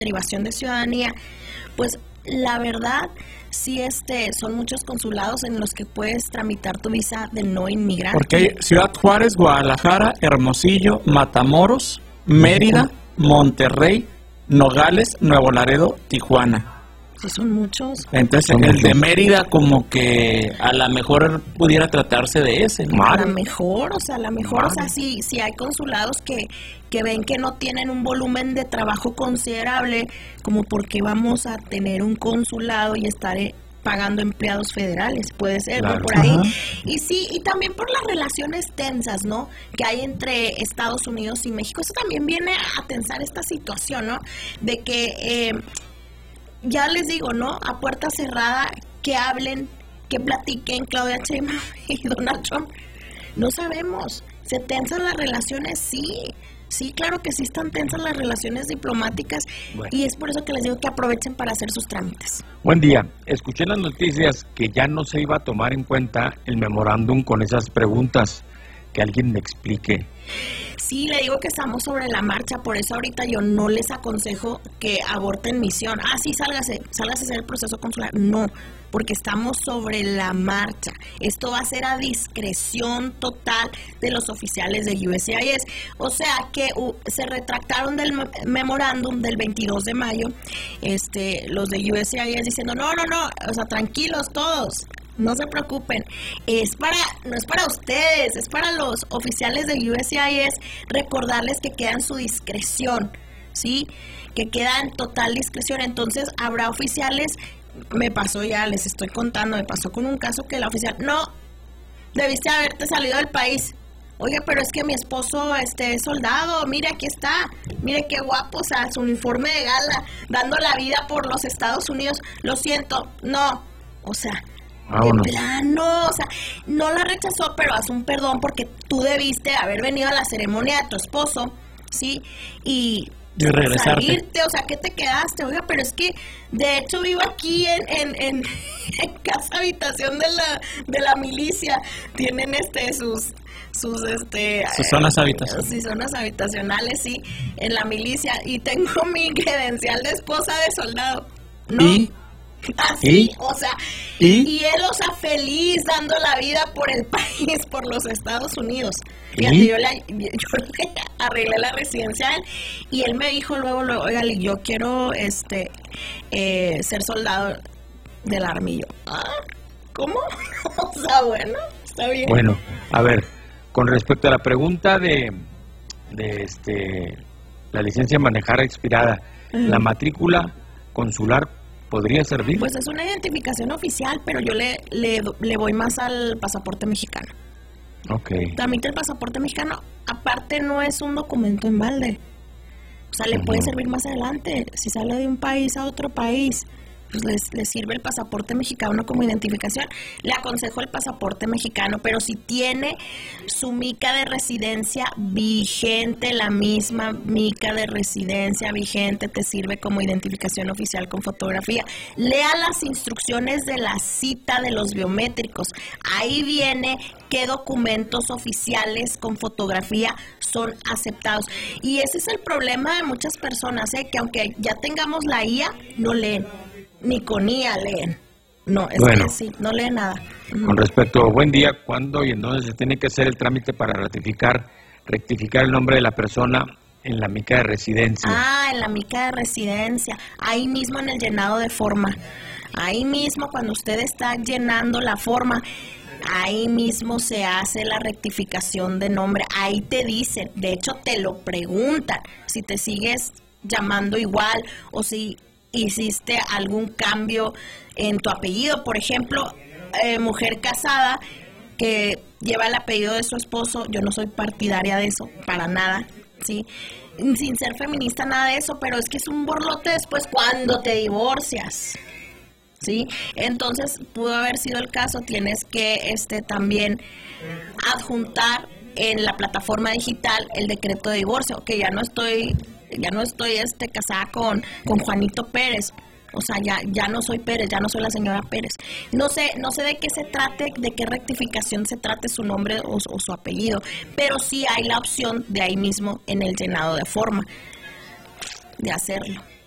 derivación de ciudadanía, pues la verdad sí son muchos consulados en los que puedes tramitar tu visa de no inmigrante. Porque hay Ciudad Juárez, Guadalajara, Hermosillo, Matamoros, Mérida, Monterrey, Nogales, Nuevo Laredo, Tijuana. Sí, son muchos. Entonces el de Mérida como que a lo mejor pudiera tratarse de ese, ¿no? A lo mejor, o sea, sí hay consulados que ven que no tienen un volumen de trabajo considerable, como porque vamos a tener un consulado y estar pagando empleados federales, puede ser, claro, ¿no? Por ahí. Ajá. Y sí, y también por las relaciones tensas, ¿no? Que hay entre Estados Unidos y México. Eso también viene a tensar esta situación, ¿no? De que ya les digo, ¿no? A puerta cerrada, que hablen, que platiquen Claudia Sheinbaum y Donald Trump. No sabemos. ¿Se tensan las relaciones? Sí, claro que sí están tensas las relaciones diplomáticas. Bueno. Y es por eso que les digo que aprovechen para hacer sus trámites. Buen día. Escuché en las noticias que ya no se iba a tomar en cuenta el memorándum con esas preguntas. Que alguien me explique. Sí, le digo que estamos sobre la marcha, por eso ahorita yo no les aconsejo que aborten misión. Sí, sálgase a hacer el proceso consular. No, porque estamos sobre la marcha. Esto va a ser a discreción total de los oficiales de USCIS. O sea que se retractaron del memorándum del 22 de mayo, los de USCIS diciendo, no, o sea, tranquilos todos. No se preocupen, no es para ustedes, es para los oficiales de USCIS recordarles que queda en su discreción, ¿sí? Que queda en total discreción. Entonces habrá oficiales, les estoy contando, me pasó con un caso que la oficial, no, debiste haberte salido del país. Oiga, pero es que mi esposo es soldado, mire, aquí está, mire qué guapo, o sea, su uniforme de gala, dando la vida por los Estados Unidos. Lo siento, no, o sea... Vámonos. De plano, o sea, no la rechazó, pero haz un perdón porque tú debiste haber venido a la ceremonia de tu esposo, ¿sí? Y regresarte. Salirte, o sea, ¿qué te quedaste? Oiga, pero es que de hecho vivo aquí en casa habitación de la milicia. Tienen sus zonas habitacionales. Sí, zonas habitacionales, sí, en la milicia, y tengo mi credencial de esposa de soldado. No. Así, o sea, y él, o sea, feliz dando la vida por el país, por los Estados Unidos. Fíjate, yo le arreglé la residencial y él me dijo luego, oiga, yo quiero ser soldado del armillo. ¿Cómo? O sea, bueno, está bien. Bueno, a ver, con respecto a la pregunta de la licencia de manejar expirada, la matrícula consular ¿podría servir? Pues es una identificación oficial, pero yo le voy más al pasaporte mexicano. Ok. Tramite el pasaporte mexicano, aparte no es un documento en balde. O sea, le puede servir más adelante. Si sale de un país a otro país, pues les sirve el pasaporte mexicano como identificación. Le aconsejo el pasaporte mexicano, pero si tiene su mica de residencia vigente, la misma mica de residencia vigente te sirve como identificación oficial con fotografía. Lea las instrucciones de la cita de los biométricos. Ahí viene qué documentos oficiales con fotografía son aceptados. Y ese es el problema de muchas personas, que aunque ya tengamos la IA, no leen. Ni con IA leen. No, es que sí, no leen nada. Con respecto a buen día, ¿cuándo y en dónde se tiene que hacer el trámite para rectificar el nombre de la persona en la mica de residencia? En la mica de residencia. Ahí mismo en el llenado de forma. Ahí mismo cuando usted está llenando la forma, ahí mismo se hace la rectificación de nombre. Ahí te dicen, de hecho te lo preguntan, si te sigues llamando igual o si hiciste algún cambio en tu apellido. Por ejemplo, mujer casada que lleva el apellido de su esposo, yo no soy partidaria de eso, para nada, ¿sí? Sin ser feminista, nada de eso, pero es que es un borlote después cuando te divorcias, ¿sí? Entonces, pudo haber sido el caso, tienes que también adjuntar en la plataforma digital el decreto de divorcio, que ya no estoy casada con Juanito Pérez, o sea, ya no soy Pérez, ya no soy la señora Pérez. No sé de qué se trate, de qué rectificación se trate su nombre o su apellido, pero sí hay la opción de ahí mismo en el llenado de forma de hacerlo.